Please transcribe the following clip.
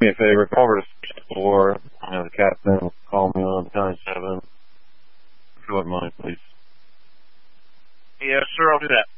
me a favor, call over to 4. The captain will call me on County 7. If you wouldn't mind, please. Yes, sir, I'll do that.